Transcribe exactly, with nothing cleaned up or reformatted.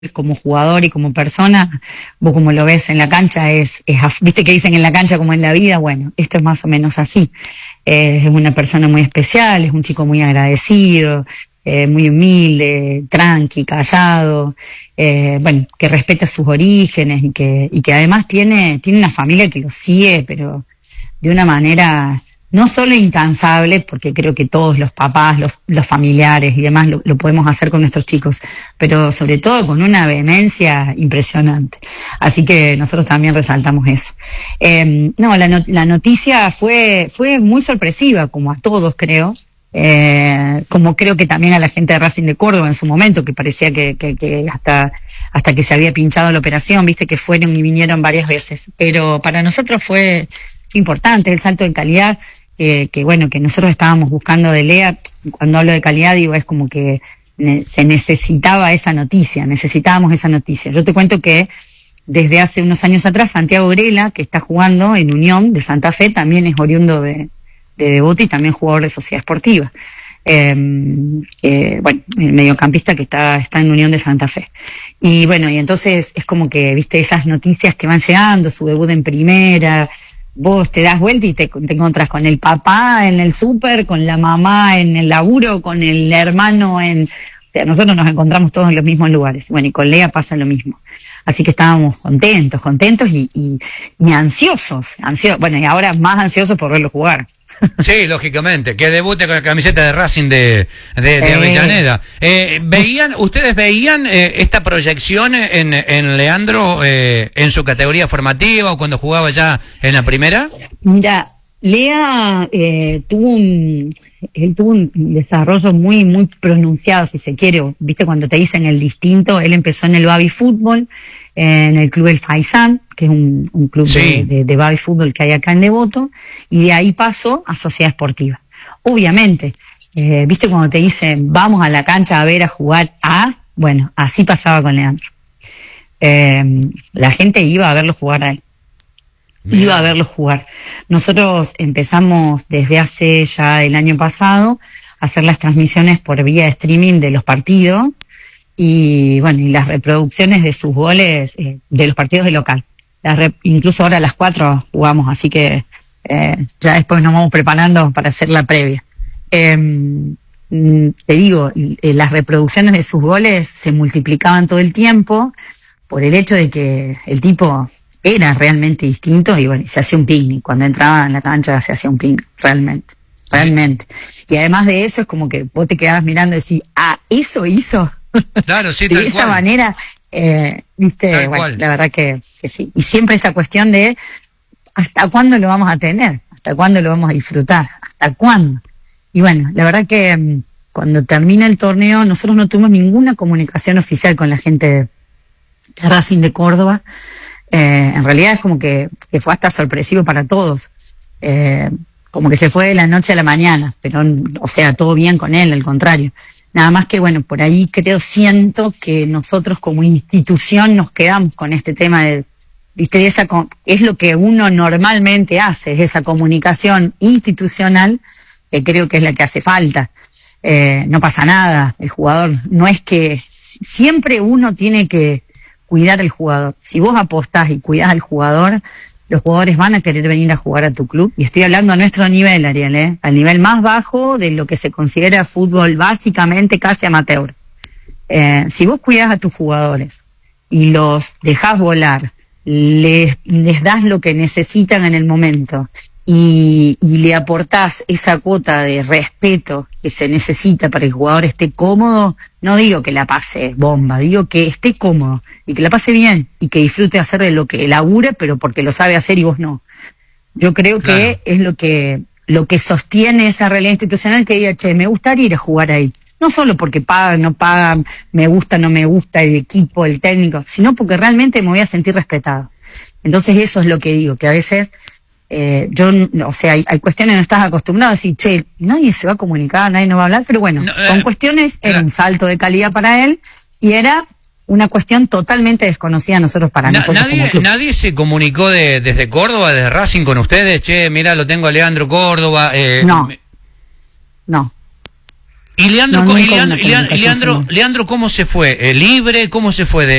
como jugador y como persona, vos como lo ves en la cancha, es, es viste que dicen en la cancha como en la vida, bueno, esto es más o menos así. Eh, es una persona muy especial, es un chico muy agradecido, eh, muy humilde, tranqui, callado, eh, bueno, que respeta sus orígenes y que, y que además tiene, tiene una familia que lo sigue, pero de una manera no solo incansable, porque creo que todos los papás, los, los familiares y demás lo, lo podemos hacer con nuestros chicos, pero sobre todo con una vehemencia impresionante. Así que nosotros también resaltamos eso. Eh, no, la, not la noticia fue, fue muy sorpresiva, como a todos creo, eh, como creo que también a la gente de Racing de Córdoba en su momento, que parecía que, que, que hasta, hasta que se había pinchado la operación, viste que fueron y vinieron varias veces. Pero para nosotros fue importante el salto de calidad. Eh, que bueno, que nosotros estábamos buscando de Lea. Cuando hablo de calidad digo, es como que ne se necesitaba esa noticia, necesitábamos esa noticia. Yo te cuento que desde hace unos años atrás, Santiago Grela, que está jugando en Unión de Santa Fe, también es oriundo de, de Devoto y también jugador de Sociedad Esportiva. Eh, eh, bueno, el mediocampista que está, está en Unión de Santa Fe. Y bueno, y entonces es como que, viste, esas noticias que van llegando, su debut en primera. Vos te das vuelta y te, te encontrás con el papá en el súper, con la mamá en el laburo, con el hermano en... O sea, nosotros nos encontramos todos en los mismos lugares. Bueno, y con Lea pasa lo mismo. Así que estábamos contentos, contentos y, y, y ansiosos, ansiosos. Bueno, y ahora más ansiosos por verlo jugar. Sí, lógicamente, que debute con la camiseta de Racing de, de, sí. de Avellaneda. Eh, ¿veían, ustedes veían eh, esta proyección en, en Leandro eh, en su categoría formativa o cuando jugaba ya en la primera? Mira, Lea eh, tuvo un, él tuvo un desarrollo muy, muy pronunciado, si se quiere. Viste, cuando te dicen el distinto, él empezó en el Baby Fútbol, en el Club El Faisán, que es un, un club sí. de, de, de Baby Fútbol que hay acá en Devoto, y de ahí pasó a Sociedad Esportiva. Obviamente, eh, viste cuando te dicen, vamos a la cancha a ver a jugar a, bueno, así pasaba con Leandro. Eh, la gente iba a verlo jugar a él. Bien. Iba a verlo jugar. Nosotros empezamos desde hace ya el año pasado a hacer las transmisiones por vía de streaming de los partidos, y bueno, y las reproducciones de sus goles eh, de los partidos de local. Las rep incluso ahora a las cuatro jugamos, así que eh, ya después nos vamos preparando para hacer la previa. Eh, te digo, eh, las reproducciones de sus goles se multiplicaban todo el tiempo por el hecho de que el tipo era realmente distinto y bueno, se hacía un picnic. Cuando entraba en la cancha se hacía un picnic, realmente, realmente. Y además de eso es como que vos te quedabas mirando y decís, ah, eso hizo. Claro, sí, de tal esa cual. manera, eh, viste, Tal bueno, cual. la verdad que, que sí. Y siempre esa cuestión de ¿hasta cuándo lo vamos a tener? ¿Hasta cuándo lo vamos a disfrutar? ¿Hasta cuándo? Y bueno, la verdad que um, cuando termina el torneo, nosotros no tuvimos ninguna comunicación oficial con la gente de Racing de Córdoba. Eh, en realidad es como que, que fue hasta sorpresivo para todos. Eh, como que se fue de la noche a la mañana, pero, o sea, todo bien con él, al contrario. Nada más que, bueno, por ahí creo, siento que nosotros como institución nos quedamos con este tema de, viste, esa, es lo que uno normalmente hace, es esa comunicación institucional, que creo que es la que hace falta. Eh, no pasa nada, el jugador, no es que, siempre uno tiene que cuidar al jugador. Si vos apostás y cuidás al jugador, los jugadores van a querer venir a jugar a tu club. Y estoy hablando a nuestro nivel, Ariel, ¿eh? Al nivel más bajo de lo que se considera fútbol básicamente casi amateur. Eh, si vos cuidás a tus jugadores y los dejás volar, les, les das lo que necesitan en el momento y, y le aportás esa cuota de respeto que se necesita para que el jugador esté cómodo, no digo que la pase bomba, digo que esté cómodo y que la pase bien y que disfrute hacer de lo que labure, pero porque lo sabe hacer y vos no. Yo creo que claro. es lo que lo que sostiene esa realidad institucional, que diga, che, me gustaría ir a jugar ahí. No solo porque pagan, no pagan, me gusta, no me gusta, el equipo, el técnico, sino porque realmente me voy a sentir respetado. Entonces eso es lo que digo, que a veces Eh, yo, o sea, hay, hay cuestiones que no estás acostumbrado a decir, che, nadie se va a comunicar, nadie nos va a hablar, pero bueno, no, son eh, cuestiones, era un salto de calidad para él y era una cuestión totalmente desconocida a nosotros para na, nosotros nadie, como club. ¿Nadie se comunicó de, desde Córdoba, desde Racing con ustedes? Che, mira, lo tengo a Leandro Córdoba. Eh, no, me... no. Y Leandro, No, co- y nunca Leandro, una y Leandro, comunicación Leandro, formal. Leandro, ¿cómo se fue? Eh, ¿Libre? ¿Cómo se fue de,